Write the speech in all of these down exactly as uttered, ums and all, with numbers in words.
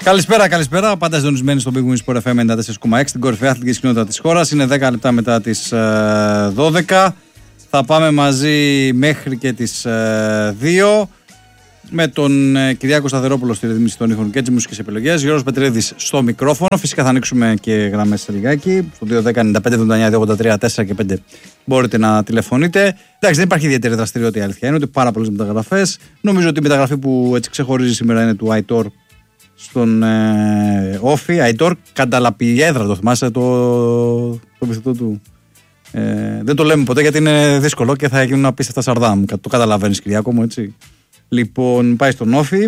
Καλησπέρα, καλησπέρα. Πάντα συντονισμένοι στο Big Win Sport εφ εμ ενενήντα τέσσερα κόμμα έξι, την κορυφαία αθλητική κοινότητα της χώρας. Είναι δέκα λεπτά μετά τις ε, δώδεκα. Θα πάμε μαζί μέχρι και τις ε, δύο. Με τον ε, Κυριάκο Σταθερόπουλο στη ρυθμίση των ήχων και τις μουσικές επιλογές. Γιώργος Πετρίδης στο μικρόφωνο. Φυσικά θα ανοίξουμε και γραμμές σε λιγάκι. Στο δύο δέκα ενενήντα πέντε εβδομήντα εννιά δύο ογδόντα τρία τέσσερα και πέντε μπορείτε να τηλεφωνείτε. Εντάξει, δεν υπάρχει ιδιαίτερη δραστηριότητα, η αλήθεια είναι ότι πάρα πολλές μεταγραφές. Νομίζω ότι η μεταγραφή που έτσι ξεχωρίζει σήμερα είναι του Αϊτόρ στον ε, Όφη. Αϊτόρ Κανταλαπιέδρα, το θυμάσαι το, το επιθετό του. Ε, δεν το λέμε ποτέ γιατί είναι δύσκολο και θα γίνουν απίστευτα σαρδάμ. Το καταλαβαίνεις, Κυριάκο μου, έτσι. Λοιπόν, πάει στον Όφη.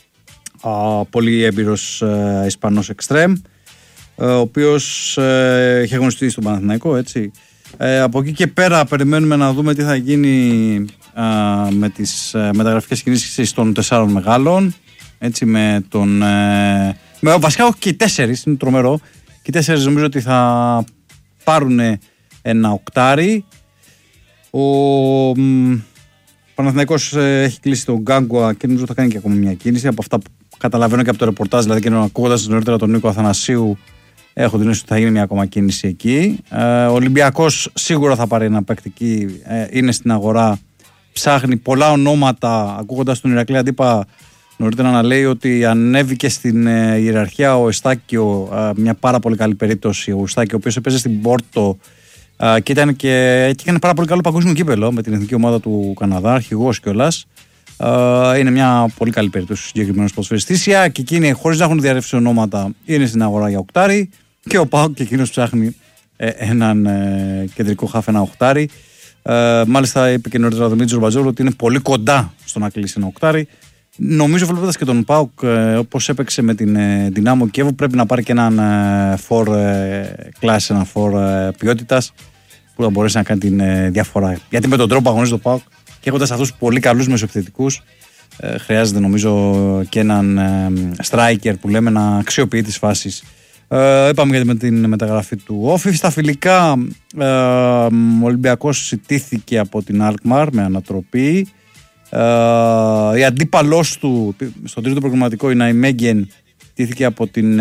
Α, πολύ έμπειρος ε, Ισπανός εξτρέμ, ε, ο οποίος ε, είχε γνωστεί στον Παναθηναϊκό, έτσι. Ε, από εκεί και πέρα περιμένουμε να δούμε τι θα γίνει ε, με τις ε, μεταγραφικές κινήσεις των τεσσάρων μεγάλων. Έτσι, με τον. Ε, με, βασικά, όχι και οι τέσσερις, είναι τρομερό. Και οι τέσσερις νομίζω ότι θα πάρουν ένα οκτάρι. Ο μ, Παναθηναϊκός ε, έχει κλείσει τον Γκάγκουα και νομίζω θα κάνει και ακόμα μια κίνηση. Από αυτά που καταλαβαίνω και από το ρεπορτάζ, δηλαδή και ακούγοντας νωρίτερα τον Νίκο Αθανασίου, έχω την αίσθηση ότι θα γίνει μια ακόμα κίνηση εκεί. Ε, ο Ολυμπιακός σίγουρα θα πάρει ένα παίκτη εκεί, ε, είναι στην αγορά, ψάχνει πολλά ονόματα. Ακούγοντας τον Ηρακλή Αντίπα νωρίτερα να λέει ότι ανέβηκε στην ε, ιεραρχία ο Εστάκιο, ε, μια πάρα πολύ καλή περίπτωση. Ο Εστάκιο, ο οποίος έπαιζε στην Πόρτο ε, και, ήταν και, και έκανε πάρα πολύ καλό παγκόσμιο κύπελο με την εθνική ομάδα του Καναδά, αρχηγός κιόλας. Ε, είναι μια πολύ καλή περίπτωση ο συγκεκριμένος ποδοσφαιριστής. Και εκείνοι, χωρίς να έχουν διαρρεύσει ονόματα, είναι στην αγορά για οκτάρι. Και ο ΠΑΟΚ και εκείνος ψάχνει ε, έναν ε, κεντρικό χάφ, ένα οκτάρι. Ε, μάλιστα είπε και νωρίτερα ο Δημήτρης Ρομπατζόγλου ότι είναι πολύ κοντά στο να κλείσει ένα οκτάρι. Νομίζω, βλέποντας και τον ΠΑΟΚ ε, όπως έπαιξε με την ε, Δυνάμο Κιέβο, πρέπει να πάρει και έναν ε, φορ ε, κλάση, έναν φορ ε, ποιότητας που θα μπορέσει να κάνει την ε, διαφορά. Γιατί με τον τρόπο που αγωνίζει το ΠΑΟΚ και έχοντας αυτούς πολύ καλούς μεσοεπιθετικούς, ε, χρειάζεται νομίζω και έναν ε, striker που λέμε να αξιοποιεί τις φάσεις. Ε, είπαμε για την μεταγραφή του Όφη. Στα φιλικά, ε, ο Ολυμπιακός ιτήθηκε από την Αλκμαρ με ανατροπή. Uh, η αντίπαλός του στον τρίτο προγραμματικό, η Ναϊμέγγεν, τήθηκε από την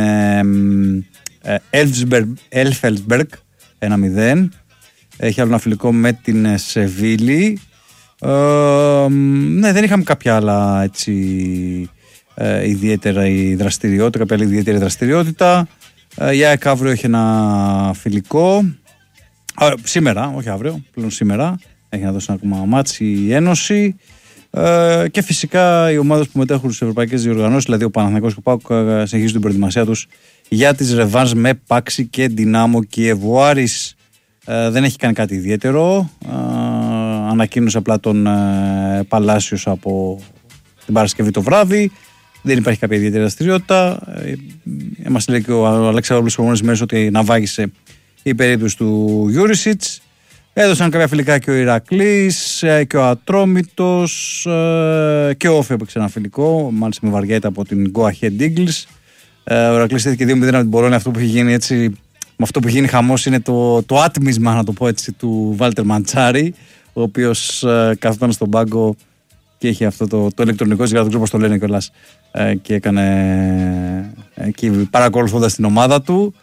Ελφελσμπεργκ ένα μηδέν. Έχει άλλο ένα φιλικό με την Σεβίλη. Uh, ναι, δεν είχαμε κάποια άλλα έτσι uh, ιδιαίτερα η δραστηριότητα, κάποια άλλη ιδιαίτερη δραστηριότητα. Uh, η ΑΕΚ αύριο έχει ένα φιλικό. Uh, σήμερα, όχι αύριο, πλέον σήμερα. Έχει να δώσει ένα ακόμα μάτς η Ένωση. Uh, και φυσικά οι ομάδες που μετέχουν στις ευρωπαϊκές διοργανώσεις, δηλαδή ο Παναθηναϊκός και ο ΠΑΟΚ, uh, συνεχίζουν την προετοιμασία τους για τις ρεβάνς με Πάξη και Δυνάμο Κιέβου. Ο Άρης uh, δεν έχει κάνει κάτι ιδιαίτερο. Uh, ανακοίνωσε απλά τον uh, Παλάσιος από την Παρασκευή το βράδυ. Δεν υπάρχει κάποια ιδιαίτερη δραστηριότητα. Uh, μας λέει και ο Αλέξανδρος προηγούμενες μέρες ότι ναυάγησε η περίπτωση του Γιούρισιτς. Έδωσαν κάποια φιλικά και ο Ηρακλής και ο Ατρόμητος και ο Όφη έπαιξε ένα φιλικό, μάλιστα με βαριέτα από την Go Ahead Eagles. Ο Ηρακλής στήθηκε δύο μηδέν από την Πολόνια. Αυτό που έχει γίνει έτσι, με αυτό που έχει γίνει χαμός είναι το, το άτμισμα, να το πω έτσι, του Βάλτερ Μαντσάρη, ο οποίος καθόταν στον πάγκο και είχε αυτό το, το ηλεκτρονικό ζυγάρι, δεν ξέρω πώς το λένε κιόλας, και έκανε εκεί παρακολουθώντας την ομάδα του.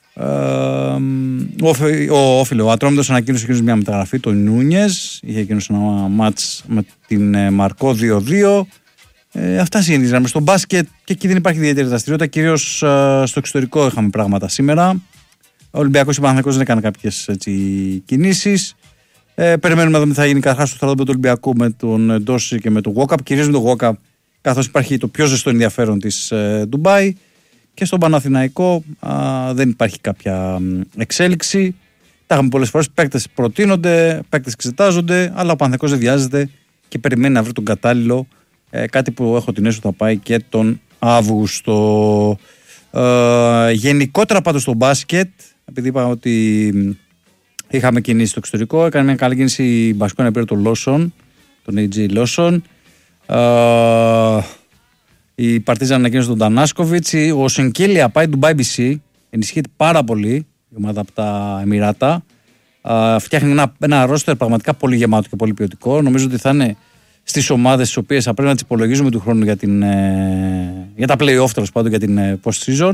Ο Όφη, ο Ατρόμητος ανακοίνωσε εκείνος μια μεταγραφή, τον Νούνιες. Είχε εκείνος ένα μάτς με την Μαρκό δύο δύο. ε, Αυτά συγκεκριμένα στο μπάσκετ και εκεί δεν υπάρχει ιδιαίτερη δραστηριότητα. Κυρίως ε, στο εξωτερικό είχαμε πράγματα σήμερα. Ο Ολυμπιακός και ο Παναθηναϊκός δεν έκαναν κάποιες έτσι, κινήσεις. ε, Περιμένουμε να δούμε τι θα γίνει καταρχάς στο στρατόπεδο του Ολυμπιακού με τον Ντόση και με τον Γόκαπ. Κυρίως με τον Γόκαπ, καθώς υπάρχει το πιο ζεστό ενδιαφέρον της ε, Ντουμπάι. Και στον Παναθηναϊκό α, δεν υπάρχει κάποια εξέλιξη. Τα είχαμε πολλές φορές. Παίκτες προτείνονται, παίκτες εξετάζονται, αλλά ο Παναθηναϊκός δεν βιάζεται και περιμένει να βρει τον κατάλληλο. Ε, κάτι που έχω την αίσθηση θα πάει και τον Αύγουστο. Ε, γενικότερα πάντως στο μπάσκετ, επειδή είπα ότι είχαμε κινήσει στο εξωτερικό, έκανε μια καλή κίνηση η Μπασκόνια, πήρε τον Λόσον, τον έι τζέι Λόσον. Ε, Η Παρτίζαν ανακοίνωσε τον Τανάσκοβιτς. Ο Σενκέλια πάει του μπι σι. Ενισχύεται πάρα πολύ η ομάδα από τα Εμιράτα. Φτιάχνει ένα, ένα ρόστερ πραγματικά πολύ γεμάτο και πολύ ποιοτικό. Νομίζω ότι θα είναι στις ομάδες τις οποίες θα πρέπει να τις υπολογίζουμε του χρόνου για την, ε, για τα play-off τέλος πάντων, για την ε, post-season.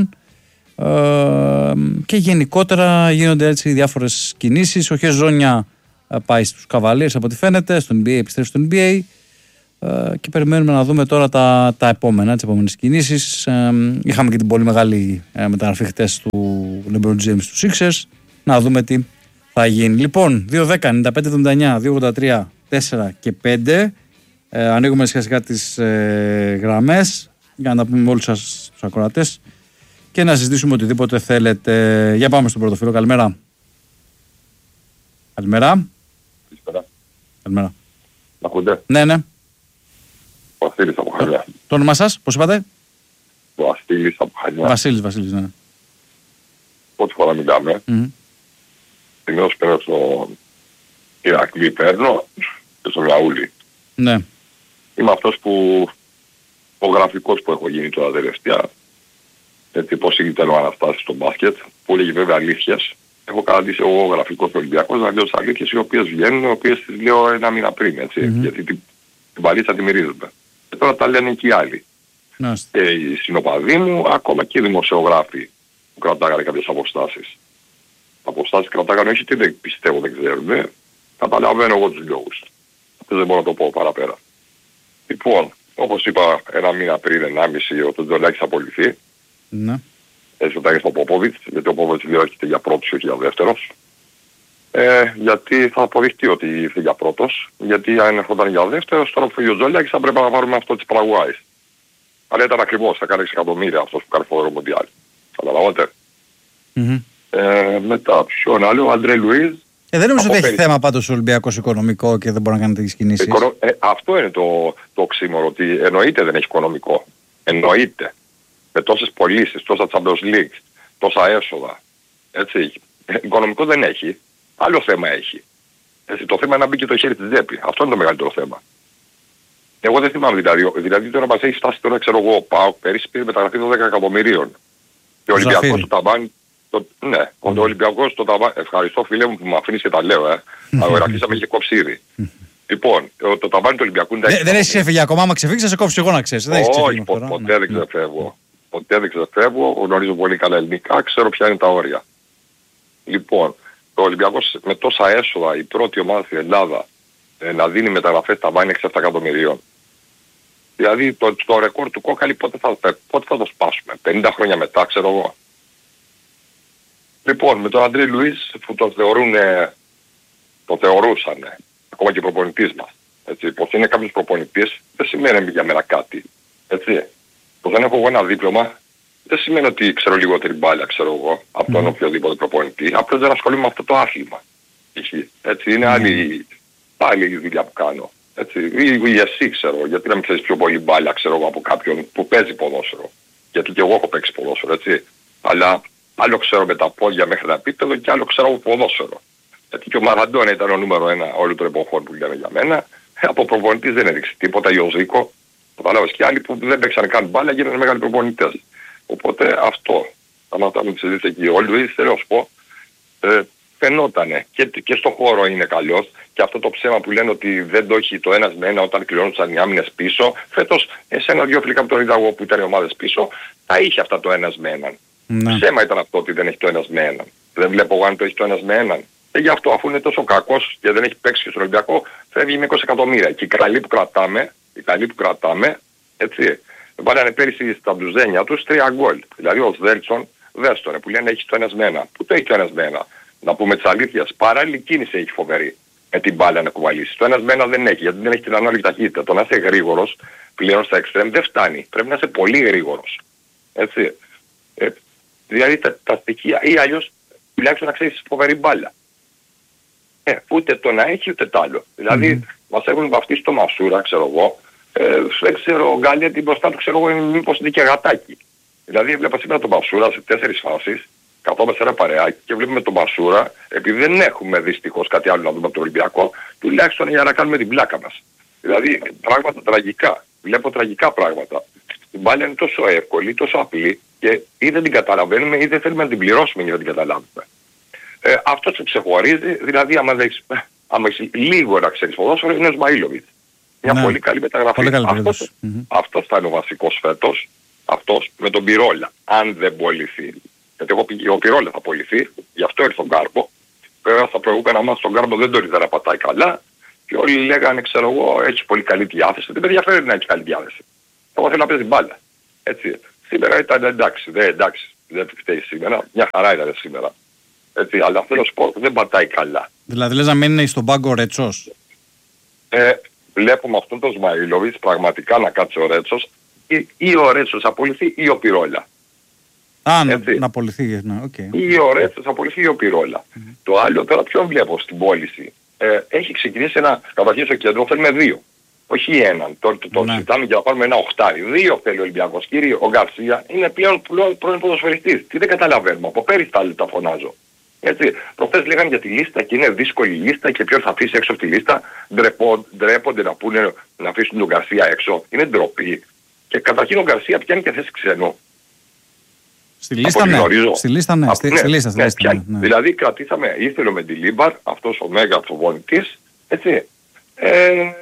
Ε, και γενικότερα γίνονται έτσι διάφορες κινήσεις. Ο Χεζόνια ε, πάει στους Cavaliers από ό,τι φαίνεται, στο N B A, επιστρέφει στο N B A. Ε, και περιμένουμε να δούμε τώρα τα, τα επόμενα, τις επόμενες κινήσεις. Ε, είχαμε και την πολύ μεγάλη ε, μεταγραφή χτες του LeBron James στους Sixers. Να δούμε τι θα γίνει. Λοιπόν, δύο δέκα ενενήντα πέντε εβδομήντα εννιά δύο ογδόντα τρία τέσσερα και πέντε. Ε, ανοίγουμε σιγά σιγά τις ε, γραμμές για να τα πούμε με όλους σας τους ακροατές και να συζητήσουμε οτιδήποτε θέλετε. Για πάμε στον πρώτο φίλο. Καλημέρα. Καλημέρα. Καλημέρα. Καλημέρα. Μ' ακούτε? Ναι, ναι. Ο Βασίλης από Χαλιά. Το όνομά σας, πώς είπατε? Ο Βασίλης από Χαλιά. Βασίλης, Βασίλης, ναι. Πρώτη φορά μιλάμε. Mm-hmm. Συνήθως παίρνω στο Ηρακλή, παίρνω και στο Λαούλη. Ναι. Είμαι αυτός που, ο γραφικός που έχω γίνει τώρα τελευταία. Έτσι πώς ήταν ο Αναστάσης στο μπάσκετ, που έλεγε βέβαια αλήθειες. Έχω καταντήσει εγώ γραφικός Ολυμπιακός να λέω τις αλήθειες οι οποίες βγαίνουν, οι οποίες τις λέω ένα μήνα πριν, έτσι. Mm-hmm. Γιατί την, την παλίτσα τη μυρίζουμε. Και τώρα τα λένε και οι άλλοι. Mm-hmm. Και οι συνοπαδοί μου, ακόμα και οι δημοσιογράφοι που κρατάγανε κάποιες αποστάσεις. Αποστάσεις κρατάγανε, όχι τι δεν πιστεύω, δεν ξέρουν. Καταλαβαίνω εγώ τους λόγους. Αυτό δεν μπορώ να το πω παραπέρα. Λοιπόν, όπως είπα ένα μήνα πριν, ενάμιση, ο Τζολάκης θα απολυθεί. Ναι. Έτσι όταν έρθει ο Ποπόβιτς, γιατί ο Ποπόβιτς λέει έρχεται για πρώτος και όχι για δεύτερος. Ε, γιατί θα αποδειχτεί ότι ήρθε για πρώτος. Γιατί αν έρχονταν για δεύτερος, τώρα που φύγει ο Τζολάκης θα πρέπει να πάρουμε αυτό της Παραγουάης. Αλλά ήταν ακριβώς, θα κάνει έξι εκατομμύρια αυτός που κάνει φοβερό Μοντιάλ. Καταλαβαίνετε. Mm-hmm. Ε, μετά ποιον άλλο, ο Αντρέ Λουίζ. Ε, δεν νομίζω ότι έχει θέμα πάντως ο Ολυμπιακός οικονομικό και δεν μπορεί να κάνει τέτοιες κινήσεις. Οικονο... Ε, αυτό είναι το, το οξύμορο, ότι εννοείται δεν έχει οικονομικό. Εννοείται. Με τόσες πωλήσεις, τόσα Champions League, τόσα έσοδα. Έτσι. Ε, οικονομικό δεν έχει. Άλλο θέμα έχει. Έτσι, το θέμα είναι να μπει και το χέρι της τσέπη. Αυτό είναι το μεγαλύτερο θέμα. Εγώ δεν θυμάμαι δηλαδή. Δηλαδή τώρα μας έχει φτάσει τώρα, ξέρω εγώ, πάω πέρυσι πήρε μεταγραφή δώδεκα εκατομμυρίων. Και ο Ολυμπιακός το ταβάνι. Το, ναι, mm. ο Ολυμπιακός το ταβάνι. Ευχαριστώ φίλε μου που με αφήνεις και τα λέω, ε. Αλλά ο Ηρακλής θα με είχε κόψει ήδη. Λοιπόν, το ταβάνι του Ολυμπιακού είναι. Δεν έχεις ξεφύγει ακόμα, άμα ξεφύγεις θα σε κόψει εγώ να ξέρεις. Όχι, ποτέ δεν ξεφεύγω. Ποτέ δεν ξεφεύγω, γνωρίζω πολύ καλά ελληνικά, ξέρω ποια είναι τα όρια. Λοιπόν, ο Ολυμπιακός με τόσα έσοδα, η πρώτη ομάδα στην Ελλάδα ε, να δίνει μεταγραφές ταβάνι έξι επτά εκατομμυρίων. Δηλαδή το, το ρεκόρ του Κόκαλη πότε θα, πότε θα το σπάσουμε, πενήντα χρόνια μετά ξέρω εγώ. Λοιπόν, με τον Αντρέ Λουίζ που το θεωρούν, το θεωρούσαν, ακόμα και οι προπονητής μας. Έτσι, πως είναι κάποιος προπονητής δεν σημαίνει για μένα κάτι. Έτσι. Που δεν έχω εγώ ένα δίπλωμα δεν σημαίνει ότι ξέρω λιγότερη μπάλια, ξέρω εγώ, από τον mm. οποιοδήποτε προπονητή. Απλώς δεν ασχολούμαι με αυτό το άθλημα. Έτσι, είναι mm. άλλη, άλλη η δουλειά που κάνω. Έτσι, ή, ή εσύ ξέρω, γιατί να μην ξέρεις πιο πολύ μπάλια, ξέρω εγώ, από κάποιον που παίζει ποδόσφαιρο. Γιατί και εγώ έχω παίξει ποδόσφαιρο, έτσι. Αλλά άλλο ξέρω με τα πόδια μέχρι ένα επίπεδο και άλλο ξέρω από ποδόσφαιρο. Γιατί και ο Μαραντόνα ήταν ο νούμερο ένα όλων των εποχών που λένε για μένα. Από προπονητής δεν έδειξε τίποτα, ο Ζήκο. Καταλάβες, και άλλοι που δεν παίξαν καν μπάλα γίνανε μεγάλοι προπονητές. Οπότε αυτό, άμα θα μην συζητήσετε εκεί όλοι, θέλω να σου πω, ε, φαινότανε και, και στο χώρο είναι καλός και αυτό το ψέμα που λένε ότι δεν το έχει το ένας με ένα όταν κληρώνονταν οι άμυνες πίσω, φέτος σε ένα-δυο φιλικά που τον είδα εγώ που ήταν οι ομάδες πίσω, τα είχε αυτά το ένας με έναν. Ναι. Ψέμα ήταν αυτό ότι δεν έχει το ένας με έναν. Δεν βλέπω εγώ αν το έχει το ένας με έναν. Και γι' αυτό αφού είναι τόσο κακός και δεν έχει παίξει και στον Ολυμπιακό, φεύγει με είκοσι εκατομμύρια. Και οι καλοί που κρατάμε, οι καλοί που κρατάμε, έτσι, βάλανε πέρυσι στα μπλουζένια τους τρία γκολ. Δηλαδή ο Σβέλτσον, δέστονε, που λένε έχει το ένας με ένα. Που το έχει το ένας με ένα. Να πούμε τις αλήθειες, παράλληλη κίνηση έχει φοβερή. Με την μπάλα να κουβαλήσει. Το ένας με ένα δεν έχει, γιατί δεν έχει την ανάλογη ταχύτητα. Το να είσαι γρήγορος, πλέον στα εξτρέμ δεν φτάνει. Πρέπει να είσαι πολύ γρήγορος. Έτσι. Ε, δηλαδή τα, τα στοιχεία, ή αλλιώς τουλάχιστον να ξέρεις φοβερή μπάλα. Ε, ούτε το να έχει ούτε το άλλο. Δηλαδή mm. μας έχουν βαφτίσει το Μασούρα, ξέρω εγώ. Ε, δεν ξέρω, ο Γκάλια μπροστά του ξέρω εγώ είναι μήπως είναι και γατάκι. Δηλαδή βλέπα σήμερα τον Μασούρα σε τέσσερις φάσεις, καθόμαστε σε ένα παρεάκι και βλέπουμε τον Μασούρα, επειδή δεν έχουμε δυστυχώς κάτι άλλο να δούμε από το Ολυμπιακό, τουλάχιστον για να κάνουμε την πλάκα μας. Δηλαδή πράγματα τραγικά. Βλέπω τραγικά πράγματα. Η μπάλα είναι τόσο εύκολη, τόσο απλή και ή δεν την καταλαβαίνουμε ή δεν θέλουμε να την πληρώσουμε για να την καταλάβουμε. Ε, αυτό σε ξεχωρίζει, δηλαδή άμα, έχεις, άμα έχεις λίγο να ξέρεις ποδόσφαιρο είναι ο Σμαΐλοβιτς. Μια ναι. πολύ καλή μεταγραφή. Πολύ καλή αυτός, mm-hmm. αυτός θα είναι ο βασικός φέτος. αυτός με τον Πυρόλα, αν δεν πωληθεί. Γιατί εγώ, ο Πυρόλα θα πωληθεί, γι' αυτό ήρθε στον Κάρπο. Βέβαια στα προηγούμενα μας στον Κάρπο δεν το ήρθε να πατάει καλά. Και όλοι λέγανε, ξέρω εγώ, έχει πολύ καλή διάθεση. Δεν με ενδιαφέρει να έχει καλή διάθεση. Εγώ θέλω να παίζει μπάλα. Έτσι. Σήμερα ήταν εντάξει, δεν εντάξει, δεν φταίει σήμερα. Μια χαρά ήταν σήμερα. Έτσι, αλλά αυτό το σπορ δεν πατάει καλά. Δηλαδή λες να μένει στον πάγκο ο Ρέτσος. Ε, βλέπουμε αυτόν τον Σμαϊλόβιτς πραγματικά να κάτσει ο Ρέτσος ή, ή ο Ρέτσος απολυθεί ή ο Πυρόλα. Α, να, να απολυθεί, ναι, οκ. Okay. Ή ο Ρέτσος απολυθεί ή ο Πυρόλα. Mm-hmm. Το άλλο τώρα ποιον βλέπω στην πώληση. Ε, έχει ξεκινήσει ένα, καταρχήν στο κέντρο θέλουμε δύο. Όχι έναν. Τώρα το, το ναι. συζητάμε για να πάρουμε ένα οχτάρι. Δύο θέλει ο Ολυμπιακός. Κύριε, ο Γκαρσία είναι πλέον πρώην ποδοσφαιριστής. Τι δεν καταλαβαίνουμε. Από πέρυσι τα, τα φωνάζω. Έτσι. Προχθές λέγανε για τη λίστα και είναι δύσκολη λίστα και ποιον θα αφήσει έξω από τη λίστα. Ντρεπό, ντρέπονται να πούνε να αφήσουν τον Γκαρσία έξω. Είναι ντροπή. Και καταρχήν ο Γκαρσία πιάνει και θέση ξένου. Στη λίστα ναι. Στη λίστα ναι. Στη, ναι, στη λίστα, στη ναι, λίστα, ναι, ναι. Δηλαδή κρατήσαμε, ήθελε με τη Λίμπαρ, αυτός ο μέγα προπονητής, έτσι. Ε,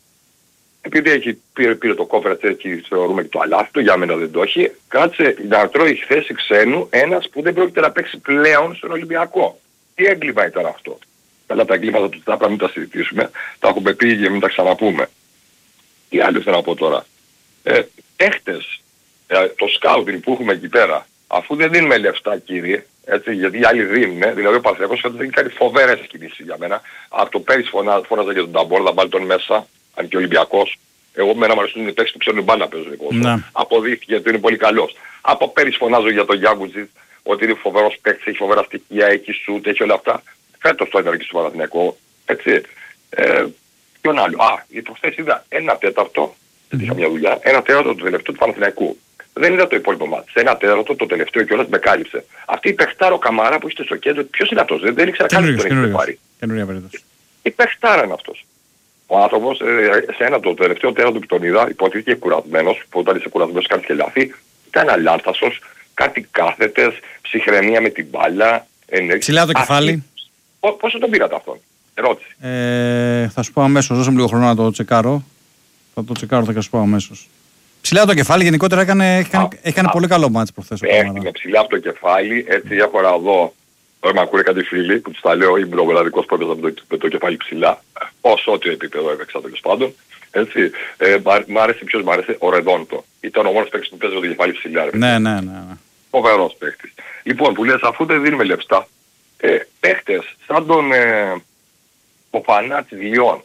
επειδή έχει, πήρε, πήρε το κόφερτ και θεωρούμε και το αλάθη του, για μένα δεν το έχει, κράτησε να τρώει θέση ξένου ένας που δεν πρόκειται να παίξει πλέον στον Ολυμπιακό. Τι έγκλημα ήταν αυτό. Καλά τα εγκλήματα του Τάπρα μην τα συζητήσουμε, τα έχουμε πει και μην τα ξαναπούμε. Τι άλλο θέλω να πω τώρα. Ε, έχτες, ε, το σκάουτινγκ που έχουμε εκεί πέρα, αφού δεν δίνουμε λεφτά κύριε, έτσι, γιατί οι άλλοι δίνουν, δηλαδή ο Παναθηναϊκός φέτος έχει κάνει φοβερές κινήσεις για μένα. Από το πέρυσι φωνάζα, φωνάζα για τον Ταμπόρ, θα βάλει τον μέσα, αν και ο Ολυμπιακός. Εγώ με ένα μου αρέσουν οι παίκτες που ξέρουν μπάλα παίζουν. Ναι. Αποδείχθηκε ότι είναι πολύ καλός. Από πέρυσι φωνάζω για τον Γιάνγκουτζιτ, ότι είναι φοβερός παίκτης, έχει φοβερά στοιχεία, έχει σουτ, έχει όλα αυτά. Φέτος το έναρκε στο Παναθηναϊκό, έτσι. Ε, ποιον άλλο. Α, η προχθές είδα ένα τέταρτο, mm-hmm. είχα μια δουλειά, ένα τέταρτο του τελευταίου του Παναθηναϊκού. Δεν είδα το υπόλοιπο μάτι. Σε ένα τέταρτο το τελευταίο κιόλας με κάλυψε. Αυτή η παιχτάρο καμαρά που είστε στο κέντρο, ποιος είναι αυτός, δεν, δεν ήξερα καν τι τον έχει πάρει. Η παιχτάρα είναι αυτός. Ο άνθρωπος ε, σε ένα το τελευταίο τέταρτο που τον είδα, υποτίθεται κουρασμένος, που όταν είσαι κουρασμένος κάνεις και λάθη, ήταν αλάνθαστος, κάτι κάθετες, ψυχραιμία με την μπάλα. Ε, ψηλά το κεφάλι. Πόσο τον πήρατε αυτόν, ερώτηση. Ε, θα σου πω αμέσως, δώσαμε λίγο χρόνο να το τσεκάρω. Θα το τσεκάρω, θα σου πω αμέσως. Ψηλά το κεφάλι, γενικότερα έκανε, έχει κάνει, έχει κάνει πολύ καλό μάτς προχθές. Έχει ψηλά από το κεφάλι, έτσι έχω να δω. Τώρα με ακούνε κάτι φίλοι που τους τα λέω, ήμουν ο μοναδικός που έπαιζα με το, με το κεφάλι ψηλά. Όσο ό,τι επίπεδο έπαιξα τέλος πάντων. Έτσι. Ε, μ' άρεσε, ποιος μ' άρεσε, ο Ρεδόντο. Ήταν ο μόνος παίκτης που παίζει το κεφάλι ψηλά. Ναι, ναι, ναι, ναι. Φοβερός παίκτης. Λοιπόν, που λες αφού δεν δίνουμε λεφτά, ε, παίκτες σαν τον ε, ο Φανάτης Λιόν.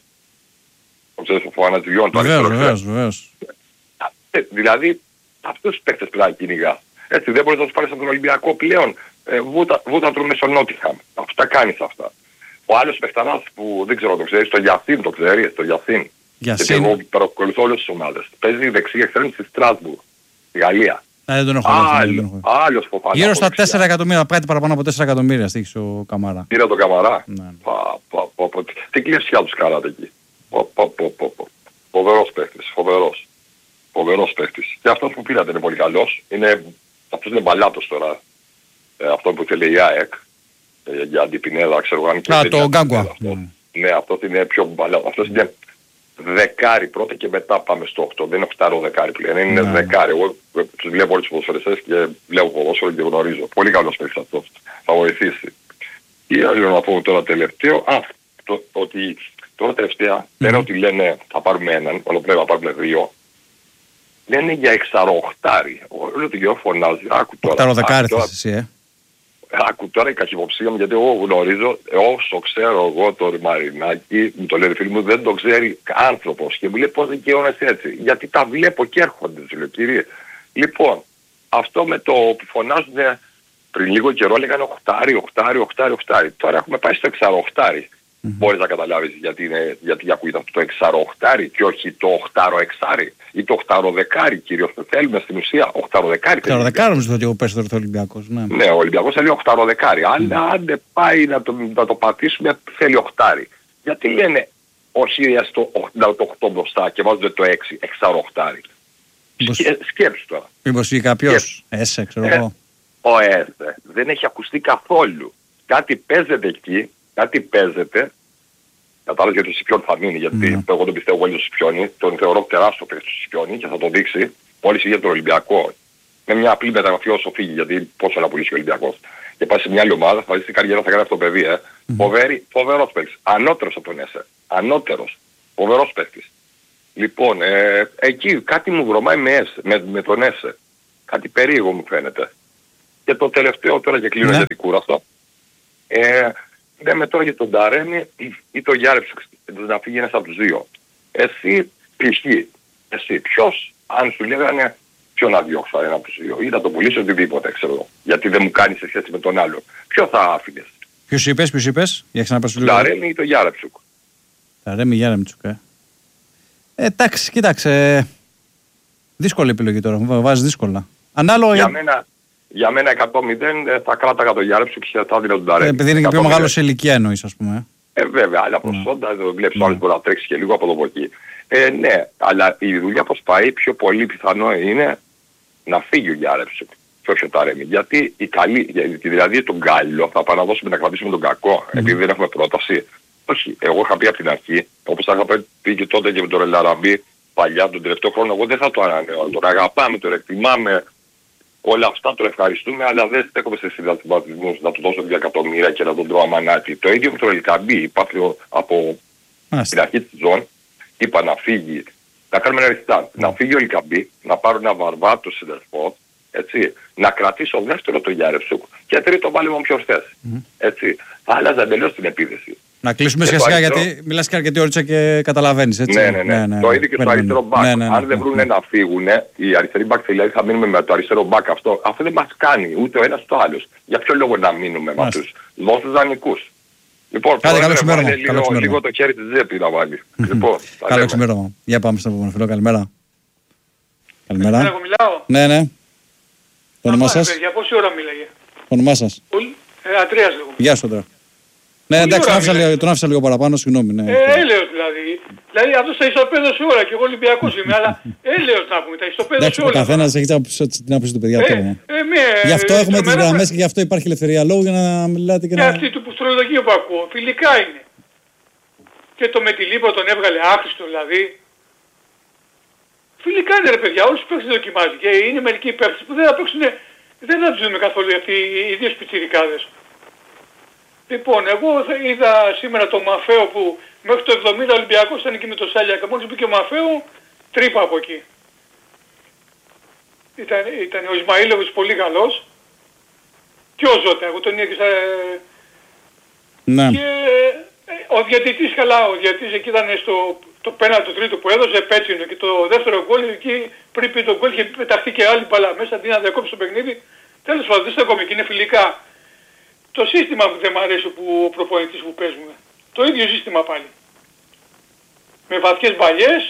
Ο ξέρεις ο Φανάτης Λιόν, το αριστερό. Βεβαίως, βεβαίως. Ε, δηλαδή αυτούς τους παίκτες πρέπει να κυνηγά. Έτσι δεν μπορείς να τους πάρεις από τον Ολυμπιακό πλέον. Ε, βούτα, βούτα του στο Νότιχαμ. Αυτά κάνεις αυτά. Ο άλλος παιχταράς που δεν ξέρω το ξέρεις, το Γιαθίν το ξέρεις, το Γιαθίν. Γιατί εγώ παρακολουθώ όλες τις ομάδες. Παίζει δεξί εξτρέμ στη Στράσμπουργκ, στη Γαλλία. Α, δεν τον έχω Άλλο, άλλος φοβάται. Γύρω στα τέσσερα εκατομμύρια, κάτι παραπάνω από τέσσερα εκατομμύρια στήχησε ο Καμαρά. Πήρα τον Καμαρά. Ναι. Πα, πα, πα, πα. Τι κλεισιά τους καράτε εκεί. Πα, πα, πα, πα, πα. Φοβερός παίχτης, φοβερός. Φοβερός παίχτης. Και αυτός που πήρατε είναι πολύ καλός. Είναι, αυτός είναι μπαλάτος τώρα. Ε, αυτό που θέλει η ΑΕΚ. Ε, για αντιπινέδα, ξέρω αν και... Α, το Γκάγκουα. Ναι, αυτός είναι πιο μπαλάτος. Αυτός είναι δεκάρι πρώτα και μετά πάμε στο οκτώ. Δεν είναι οκτάρο δεκάρι πλέον. Είναι ναι. δεκάρι. Εγώ τους βλέπω όλους τους ποδοσφαιριστές και βλέπω ποδόσφαιρο και γνωρίζω. Πολύ καλός παίκτης αυτός. Θα βοηθήσει. Τι άλλο να πω τώρα τελευταίο. Α, το, ότι τώρα τελευταία δεν mm. ότι λένε θα πάρουμε έναν, όλο πρέπει να πάρουμε δύο. Λένε για εξαροχτάρι. Όλο το γιο φωνάζει. Άκου τώρα. Οκταροδεκάρι θες εσύ, ε. Άκου τώρα η καχυποψία μου, γιατί εγώ γνωρίζω, όσο ξέρω εγώ το Μαρινάκι, μου το λέει φίλοι μου, δεν το ξέρει άνθρωπος. Και μου λέει πώς δικαιώνεσαι έτσι. Γιατί τα βλέπω και έρχονται, σου λέω κύριε. Λοιπόν, αυτό με το που φωνάζουν πριν λίγο καιρό λέγανε οχτάρι, οχτάρι, οχτάρι, οχτάρι. Τώρα έχουμε πάει στο εξαροχτάρι. Mm-hmm. Μπορείς να καταλάβεις γιατί, είναι, γιατί ακούγεται αυτό το εξαροχτάρι και όχι το οχτάρο-εξάρι ή το οχτάρο-δεκάρι κυρίως. Θέλουμε στην ουσία οχτάρο-δεκάρι. Οχτάρο-δεκάρι νομίζω ότι ο πέσει τώρα ο Ολυμπιακός. Ναι. ναι, ο Ολυμπιακός θέλει οχτάρο-δεκάρι. Mm. Αλλά αν δεν πάει να το, να το πατήσουμε θέλει οχτάρι. Γιατί λένε όχι στο οκτώ μπροστά και βάζουν το έξι, εξάρο-οχτάρι. Σκε, σκέψου τώρα. Μήπως ή κάποιος έσε, ξέρω εγώ. Ε, ο έσε δεν έχει ακουστεί καθόλου. Κάτι παίζεται εκεί. Κάτι παίζεται, κατάλαβε γιατί ο Σιπιόν θα μείνει, γιατί mm. εγώ τον πιστεύω πολύ ο Σιπιόνι, τον θεωρώ τεράστιο παίκτη του Σιπιόνι και θα το δείξει. Μόλις είχε τον Ολυμπιακό με μια απλή μεταγραφή όσο φύγει, γιατί πόσο να πουλήσει ο Ολυμπιακός. Και πάει σε μια άλλη ομάδα, θα δεις τι καριέρα θα κάνει αυτό το παιδί, ε. Mm-hmm. Φοβερή, φοβερός παίκτης. Ανώτερος από τον Έσε. Ανώτερος. Φοβερός παίκτης. Λοιπόν, ε, εκεί κάτι μου βρωμάει με, με, με τον Έσε. Κάτι περίεργο μου φαίνεται. Και το τελευταίο τώρα και κλείνω, ναι, γιατί κούραστο. Ε, λέμε τώρα για τον Ταρέμι ή τον Γιάρεψουκ να φύγει ένας από τους δύο. Εσύ, π.χ. εσύ, ποιος, αν σου λέγανε ποιο να διώξω ένα από τους δύο ή να το πουλήσω οτιδήποτε, ξέρω, γιατί δεν μου κάνει σε σχέση με τον άλλο, ποιο θα άφηνες? Ποιος είπες, ποιος είπες, για ξαναπες λίγο. Ταρέμι ή τον Γιάρεψουκ. Ταρέμι ή Γιάρεψουκ, ε. Ε, εντάξει, κοίταξε. Δύσκολη επιλογή τώρα, μου βάζει δύσκολα. Ανάλογα για, για... Μένα, για μένα εκατό μηδέν θα κράταγα τον Γιάρεψουκ και θα έδινα τον Ταρέμι. Ε, επειδή είναι και πιο μεγάλο σε ηλικία εννοείς, ας πούμε. Ε, βέβαια, άλλα προσόντα, δεν βλέπεις, ο άλλος μπορεί να τρέξει και λίγο από εδώ από εκεί. Ε, ναι, αλλά η δουλειά πως πάει πιο πολύ πιθανό είναι να φύγει ο Γιάρεψουκ και όχι ο Ταρέμι. Γιατί η καλή, δηλαδή τον Γκάλιο θα παραδώσουμε να κρατήσουμε τον κακό, mm. επειδή δεν έχουμε πρόταση. Όχι, εγώ είχα πει από την αρχή, όπως θα είχα πει και τότε και με τον Ελαραμπή παλιά, τον τελευταίο χρόνο, εγώ δεν θα το ανανέω. Τον αγαπάμε, τον εκτιμάμε, όλα αυτά τον ευχαριστούμε, αλλά δεν στέκομαι σε συνδυασμούς να του δώσω δύο εκατομμύρια και να τον τρώω αμανάτι. Το ίδιο με τον Ελκαμπή, υπάρχει από Άς. την αρχή της ζώνη, είπα να φύγει, να κάνουμε ένα ριστάν, mm. να φύγει ο Ελκαμπή, να πάρω ένα βαρβάτο συνδεσμό, έτσι, να κρατήσω δεύτερο το Γιάρεψουκ και τρίτο βάλει μου ποιος θες. Mm. Έτσι, θα άλλαζα εντελώς την επίδεση. Να κλείσουμε σιγά σιγά γιατί μιλάς και αρκετή ώριτσα και καταλαβαίνεις, έτσι. Ναι, ναι, ναι. ναι, ναι. Το ίδιο και στο αριστερό μπακ. Ναι, ναι, ναι, Αν δεν βρουν ναι. να φύγουν, οι αριστεροί μπακ δηλαδή θα μείνουμε με το αριστερό μπακ αυτό. Αυτό δεν μας κάνει ούτε ο ένας ούτε ο άλλος. Για ποιο λόγο να μείνουμε με αυτούς? Δώσ' τους δανεικούς. Λοιπόν, Άντε, καλό ξημέρωμα. Λίγο, λίγο το χέρι της τσέπη να βάλει. Λοιπόν, καλό ξημέρωμα. Για πάμε στο επόμενο φίλο. Καλημέρα. Καλημέρα. Εγώ μιλάω. Ναι, ναι. Το όνομά σας? Για πόση ώρα μίλαγε? Το όνομά σας? Αντρέας λέγω. Γεια σου, Αντρέα. Ναι, εντάξει, τον άφησα, τον άφησα λίγο παραπάνω, συγγνώμη. Ναι. Ε, έλεος δηλαδή. Δηλαδή αυτός τα ισοπαίδωσε ώρα και εγώ Ολυμπιακός είμαι, αλλά έλεος να πούμε, τα ισοπαίδωσε ώρα. Ο καθένας έχει την άποψη του παιδιά. Ε, ε, ε, γι' αυτό έχουμε τις γραμμές και γι' αυτό υπάρχει ελευθερία λόγου για να μιλάτε και να... Και αυτή του πουστρολογίου που ακούω, φιλικά είναι. Και το με τη Λίπρο τον έβγαλε άχρηστο δηλαδή. Φιλικά είναι ρε παιδιά, όλους τους παίκτες δοκιμάζει και είναι μερικοί παίκτες που δεν θα παίξουν, δεν θα τους δούμε καθόλου αυτοί οι δύο σπιτσιρικάδες. Λοιπόν, εγώ είδα σήμερα το Μαφαίο που μέχρι το εβδομήντα Ολυμπιακός ήταν εκεί με το Σάλια και μόλις μπήκε ο Μαφαίο, τρύπα από εκεί. Ήταν, ήταν ο Ισμαήλοβιτς πολύ καλός και ο Ζώτα, εγώ τον είδα και στα... Ναι. Και ο διαιτητής καλά, ο διαιτητής εκεί ήταν στο το πέναλτι το τρίτο που έδωσε, πέτσινο και το δεύτερο γκολ εκεί πριν πει το γκολ είχε πεταχτεί και άλλη μπαλά μέσα αντί να διακόψει το παιχνίδι. Τέλος πάντων, δεν στέκομαι και είναι φιλικά. Το σύστημα που δεν μου αρέσει που ο προπονητής που παίζουμε. Το ίδιο σύστημα πάλι. Με βαθιές μπαλιές.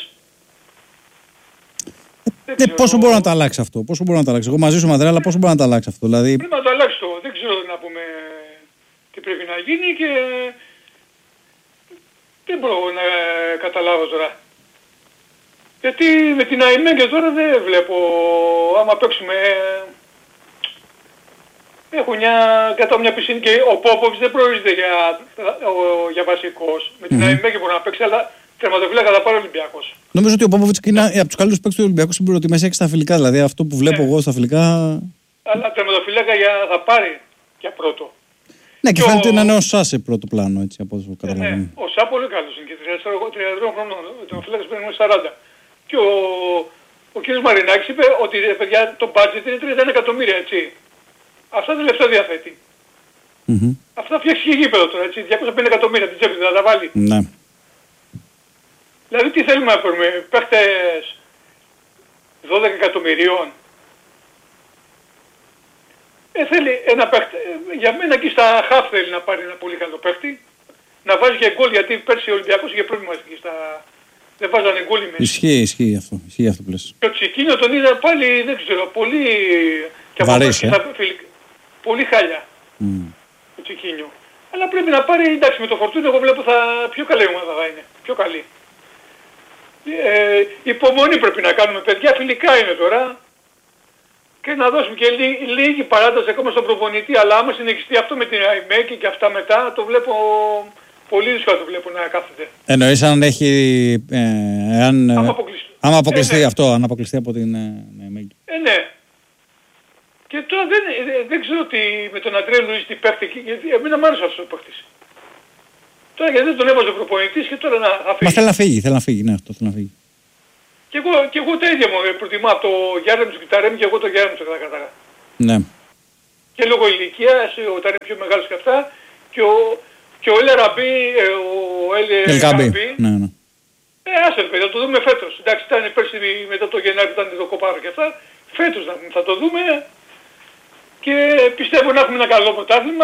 Ε, πόσο μπορεί να τα αλλάξει αυτό, πόσο μπορεί να τα αλλάξει. Εγώ μαζί σου Μαδρέα, αλλά πόσο μπορεί να τα αλλάξει αυτό. Δηλαδή... Πρέπει να το αλλάξει το. Δεν ξέρω να πούμε τι πρέπει να γίνει και δεν μπορώ να καταλάβω τώρα. Γιατί με την ΑΕΜΕ και τώρα δεν βλέπω άμα παίξουμε... Έχουν μια, κατά μια πισίνη και ο Πόποβιτς δεν προορίζεται για, για βασικός. Με την mm-hmm. ΑΕΜΕ και μπορεί να παίξει, αλλά τερματοφύλακα θα πάρει ο Ολυμπιακός. Νομίζω ότι ο Πόποβιτς είναι από τους καλύτερους παίκτες του Ολυμπιακού στην πρώτη μέση και στα φιλικά. Δηλαδή αυτό που βλέπω ναι. εγώ στα φιλικά... Αλλά τερματοφύλακα για, θα πάρει για πρώτο. Ναι, και, και φαίνεται ο... να είναι ο Σά σε πρώτο πλάνο, έτσι, από όσο καταλαβαίνω. Ναι, ο Σά πολύ καλός είναι και τριάντα τρία χρονών, ο τερματοφύλακας παίρνει μόλις σαράντα. Και ο, ο κ. Μαρινάκης είπε ότι παιδιά το budget είναι τριάντα ένα εκατομμύρια, έτσι. Αυτά τα λεφτά διαθέτει. Mm-hmm. Αυτά φτιάξει και γήπεδο τώρα, έτσι, διακόσια πενήντα εκατομμύρια την τσέπη θα τα βάλει. Ναι. Δηλαδή τι θέλουμε να παίρνουμε, παίχτες δώδεκα εκατομμυρίων. Ε, θέλει ένα παίχτη, για μένα εκεί στα χαφ θέλει να πάρει ένα πολύ καλό παίχτη, να βάζει και γκολ, γιατί πέρσι ο Ολυμπιακός είχε πρόβλημα εκεί στα... Δεν βάζανε γκολ μέσα. Ισχύει, ισχύει αυτό, ισχύει αυτό που λες. Και ο Τσικίνιο τον είδα πάλι, δεν ξέρω, πολύ... Βαρύς, ε. Πολύ χάλια mm. το Τσικίνιο. Αλλά πρέπει να πάρει, εντάξει με το Φορτούνι εγώ βλέπω θα πιο καλή ομάδα θα είναι. Πιο καλή. Ε, υπομονή πρέπει να κάνουμε παιδιά, φιλικά είναι τώρα. Και να δώσουμε και λί, λίγη παράταση ακόμα στον προπονητή. Αλλά άμα συνεχιστεί αυτό με την ΑΕΜΕΚ και αυτά μετά το βλέπω πολύ δύσκολα το βλέπω να κάθεται. Εννοείς αν έχει... Ε, αν, άμα αποκλειστεί, άμα αποκλειστεί ε, ναι. αυτό, αν αποκλειστεί από την ΑΕΜΕΚ. Ε, ναι. Και τώρα δεν, δεν ξέρω τι, με τον Αντρέ Λουίς τι παίχτη, γιατί εμένα μ' άρεσε αυτός ο παίχτης. Τώρα γιατί δεν τον έβαζε ο προπονητής και τώρα να αφήσει. Μα θέλει να φύγει, θέλει να φύγει, ναι, αυτό θέλει να φύγει. Και εγώ, και εγώ τα ίδια μου προτιμώ από το Γιάννη του Κιταρέμ και εγώ το Γιάννη του κατά. Ναι. Και λόγω ηλικίας, όταν είναι πιο μεγάλος και αυτά, και ο, και ο Ελαραμπή, ο Ελαραμπή, ναι, ναι. Ε, άσε παιδί, θα το δούμε φέτος. Εντάξει, ήταν πέρσι μετά το Γενάρη που ήταν το κοπάρο και αυτά. Φέτος θα, θα το δούμε και πιστεύω να έχουμε ένα καλό πρωτάθλημα.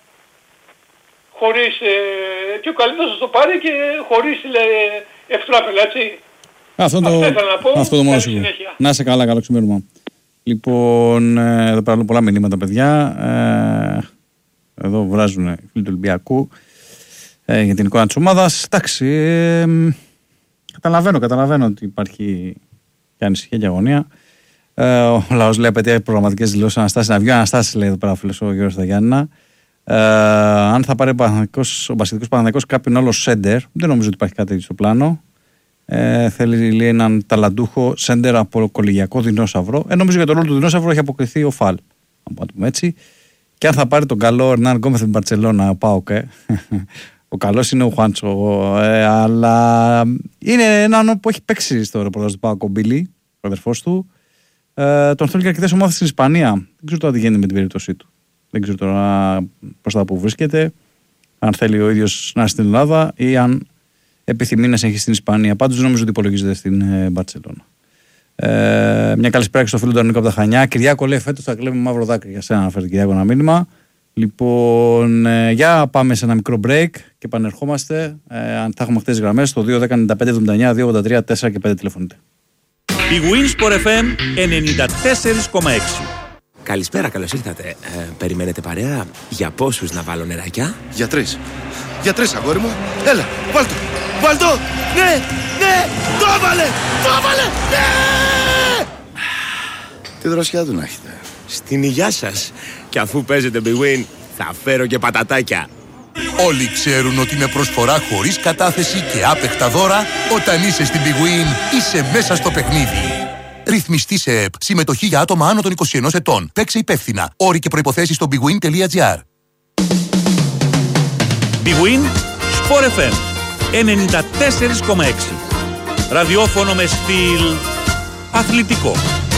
Χωρίς, ε, και ο καλύτερος θα το πάρει και χωρίς ευτράπελα, έτσι. Αυτό το, να πω, αυτό το μόνο σίγουρο. Να είσαι καλά, καλό ξημέρωμα. Λοιπόν, ε, εδώ πέρα πολλά μηνύματα, παιδιά. Ε, εδώ βράζουν οι φίλοι του Ολυμπιακού ε, για την εικόνα της ομάδας. Εντάξει, ε, καταλαβαίνω, καταλαβαίνω ότι υπάρχει και ανησυχία και αγωνία. Ε, ο λαός λέει απαιτεί προγραμματικές δηλώσεις Αναστάσεις. Να βγει ο Αναστάσεις, λέει εδώ πέρα ο φίλος ο Γιώργος Σταγιάννηνα. Ε, αν θα πάρει ο Μπασχετικός Παναθηναϊκός κάποιον άλλο σέντερ, δεν νομίζω ότι υπάρχει κάτι στο πλάνο. Ε, θέλει, λέει, έναν ταλαντούχο σέντερ από κολεγιακό δεινόσαυρο. Ε, νομίζω για τον ρόλο του δεινόσαυρου έχει αποκριθεί ο Φαλ. Να πούμε έτσι. Και αν θα πάρει τον καλό Ερνάν Γκόμεθ την Μπαρτσελώνα, ο Πάοκ. Ε. Ο καλός είναι ο Χουάντσο. Ε, αλλά είναι έναν που έχει παίξει στο ρεπορτάζ του Πάοκ, ο Μπίλι, ο αδερφός του. Ε, τον θέλει και αρκετές ομάδες στην Ισπανία. Δεν ξέρω τώρα τι γίνεται με την περίπτωσή του. Δεν ξέρω τώρα προς τα που βρίσκεται. Αν θέλει ο ίδιος να είναι στην Ελλάδα ή αν επιθυμεί να συνεχίσει στην Ισπανία. Πάντως νομίζω ότι υπολογίζεται στην Μπαρτσελώνα. Ε, μια καλησπέρα και στο φίλο του Αρνίκο από τα Χανιά. Κυριάκο, λέει, φέτος θα κλέβουμε μαύρο δάκρυ. Για σένα να φέρει, Κυριάκο, ένα μήνυμα. Λοιπόν, ε, για πάμε σε ένα μικρό break και επανερχόμαστε. Ε, αν θα έχουμε χτες γραμμές στο δύο δέκα ενενήντα πέντε εβδομήντα εννιά δύο ογδόντα τρία τέσσερα και πέντε τηλεφωνείτε. Η Winsport εφ εμ ενενήντα τέσσερα κόμμα έξι. Καλησπέρα, καλώς ήρθατε. Ε, περιμένετε παρέα? Για πόσους να βάλω νεράκια? Για τρεις. Για τρεις, αγόρι μου. Έλα, βάλ' το. Βάλ' το. Ναι, ναι, το έβαλε, το έβαλε, ναι! Τι δροσιά του να έχετε. Στην υγειά σας. Και αφού παίζετε Big Win, θα φέρω και πατατάκια. Όλοι ξέρουν ότι με προσφορά χωρίς κατάθεση και άπεχτα δώρα, όταν είσαι στην Big Win, είσαι μέσα στο παιχνίδι. Ρυθμιστή σε ΕΠ. Συμμετοχή για άτομα άνω των είκοσι ενός ετών. Παίξε υπεύθυνα. Όροι και προϋποθέσεις στο bigwin τελεία gr. Big Win, Sport εφ εμ ενενήντα τέσσερα κόμμα έξι. Ραδιόφωνο με στυλ αθλητικό.